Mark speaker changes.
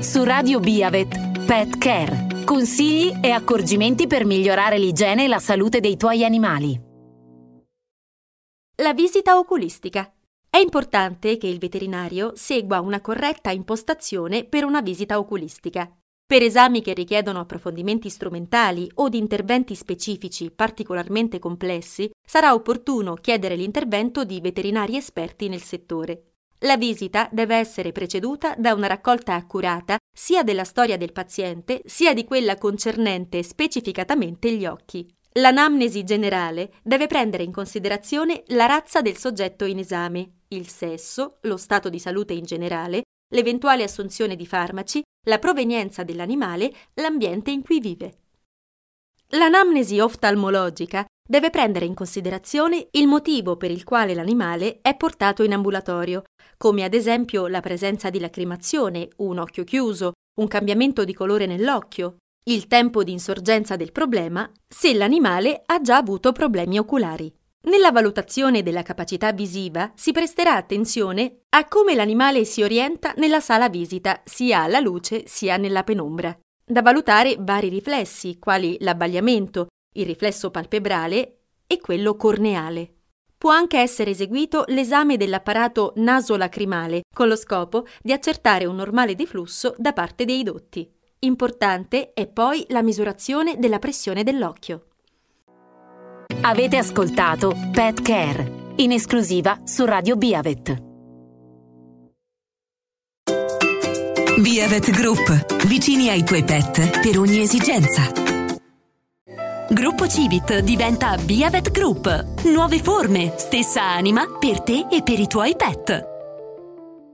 Speaker 1: su Radio Biavet Pet Care. Consigli e accorgimenti per migliorare l'igiene e la salute dei tuoi animali.
Speaker 2: La visita oculistica. È importante che il veterinario segua una corretta impostazione per una visita oculistica. Per esami che richiedono approfondimenti strumentali o di interventi specifici particolarmente complessi, sarà opportuno chiedere l'intervento di veterinari esperti nel settore. La visita deve essere preceduta da una raccolta accurata sia della storia del paziente, sia di quella concernente specificatamente gli occhi. L'anamnesi generale deve prendere in considerazione la razza del soggetto in esame, il sesso, lo stato di salute in generale, l'eventuale assunzione di farmaci, la provenienza dell'animale, l'ambiente in cui vive. L'anamnesi oftalmologica deve prendere in considerazione il motivo per il quale l'animale è portato in ambulatorio, come ad esempio la presenza di lacrimazione, un occhio chiuso, un cambiamento di colore nell'occhio, il tempo di insorgenza del problema, se l'animale ha già avuto problemi oculari. Nella valutazione della capacità visiva si presterà attenzione a come l'animale si orienta nella sala visita, sia alla luce sia nella penombra. Da valutare vari riflessi, quali l'abbagliamento, il riflesso palpebrale e quello corneale. Può anche essere eseguito l'esame dell'apparato naso-lacrimale, con lo scopo di accertare un normale deflusso da parte dei dotti. Importante è poi la misurazione della pressione dell'occhio.
Speaker 1: Avete ascoltato Pet Care, in esclusiva su Radio Biavet.
Speaker 3: Biavet Group, vicini ai tuoi pet per ogni esigenza. Gruppo Civit diventa Biavet Group. Nuove forme, stessa anima per te e per i tuoi pet.